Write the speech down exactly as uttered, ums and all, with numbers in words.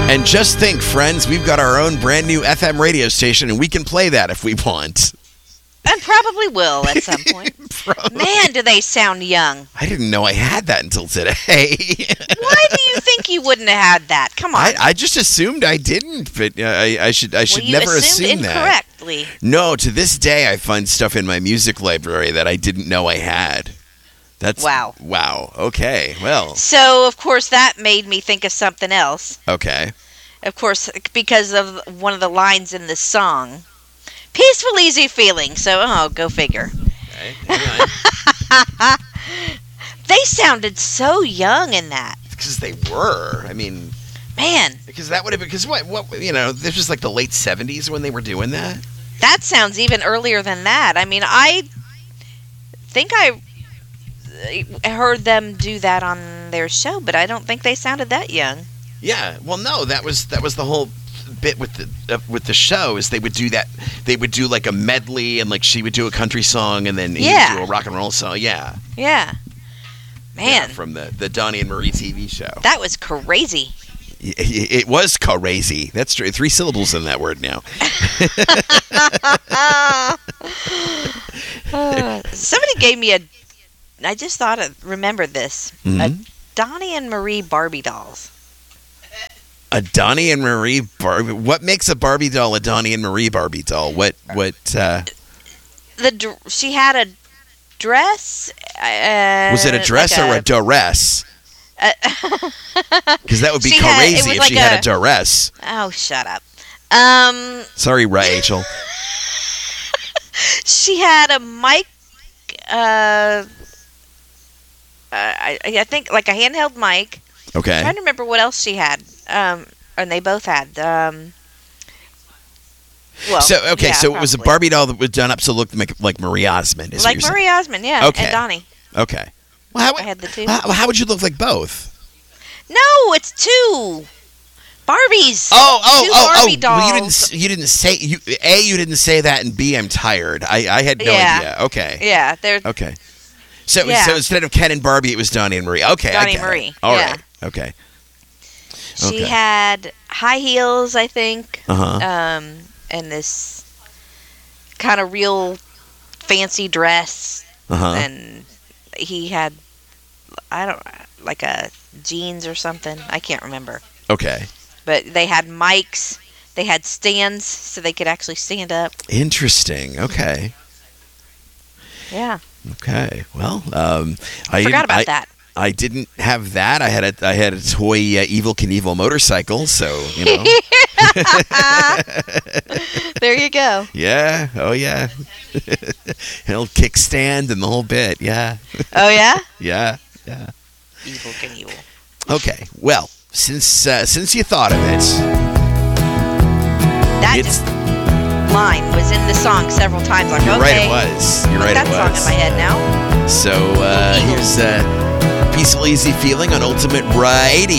And just think, friends, we've got our own brand new F M radio station, and we can play that if we want. And probably will at some point. Man, do they sound young. I didn't know I had that until today. Why do you think you wouldn't have had that? Come on. I, I just assumed I didn't, but uh, I, I should I should well, you never assume that. incorrectly. No, to this day, I find stuff in my music library that I didn't know I had. That's wow. Wow. Okay. Well. So, of course, that made me think of something else. Okay. Of course, because of one of the lines in the song. Peaceful, easy feeling. So, oh, go figure. Okay. Hang on. They sounded so young in that. Because they were. I mean. Man. Because that would have been. Because what, what, you know, this was like the late seventies when they were doing that? That sounds even earlier than that. I mean, I think I heard them do that on their show, but I don't think they sounded that young. Yeah, well, no, that was that was the whole bit with the uh, with the show is they would do that. They would do like a medley, and like she would do a country song, and then he yeah. would do a rock and roll song. Yeah, yeah, man, yeah, from the the Donnie and Marie T V show. That was crazy. It, it was crazy. That's true. Three syllables in that word now. uh, somebody gave me a. I just thought of remembered this. Mm-hmm. A Donnie and Marie Barbie dolls. A Donnie and Marie Barbie. What makes a Barbie doll a Donnie and Marie Barbie doll? What what? Uh... The she had a dress. Uh, was it a dress like or a, a duress? Because that would be she crazy had, if like she a, had a duress. Oh, shut up. Um. Sorry, Rachel. She had a mic. Uh. Uh, I, I think like a handheld mic. Okay. I'm trying to remember what else she had. Um, and they both had. Um, well, so okay, yeah, so probably. it was a Barbie doll that was done up so it looked like, like Marie Osmond. Is like what you're Marie saying. Osmond, yeah, okay. and Donnie. Okay. Well, how, I had the two. How, how would you look like both? No, it's two Barbies. Oh, oh, two oh, Barbie oh! dolls. Well, you didn't. You didn't say. You, A, you didn't say that, and B, I'm tired. I, I had no yeah. idea. Okay. Yeah, they're okay. So, yeah. so instead of Ken and Barbie, it was Donnie and Marie. Okay, Donnie I and Marie. It. All yeah. right. Okay. She okay. had high heels, I think. Uh huh. Um, and this kind of real fancy dress. Uh huh. And he had, I don't, like a jeans or something. I can't remember. Okay. But they had mics. They had stands so they could actually stand up. Interesting. Okay. Yeah. Okay. Well, um, I forgot about I, that. I didn't have that. I had a I had a toy uh, Evel Knievel motorcycle. So you know. There you go. Yeah. Oh yeah. An old kickstand and the whole bit. Yeah. Oh yeah. yeah. Yeah. Evel Knievel. Okay. Well, since uh, since you thought of it, that it's, just line was in the song several times. Like, you're okay, right, it was. You're put right, that it was. song in my head now. So uh, here's uh, Peaceful Easy Feeling on Ultimate Radio.